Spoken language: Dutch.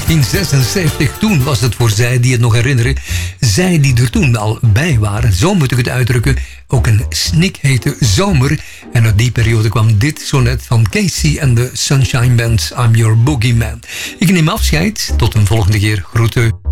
1976. Toen was het voor zij die het nog herinneren, zij die er toen al bij waren, zo moet ik het uitdrukken, ook een snikhete zomer. En uit die periode kwam dit sonnet van Casey en de Sunshine Band, I'm Your Boogeyman. Ik neem afscheid, tot een volgende keer. Groeten.